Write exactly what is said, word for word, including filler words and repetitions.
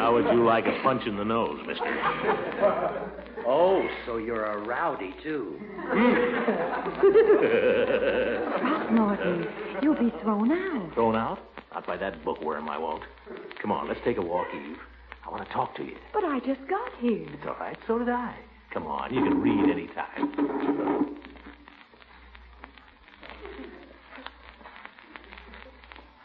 How would you like a punch in the nose, mister? Oh, so you're a rowdy, too. Throckmorton, you'll be thrown out. Thrown out? Not by that bookworm, I won't. Come on, let's take a walk, Eve. I want to talk to you. But I just got here. It's all right. So did I. Come on, you can read any time.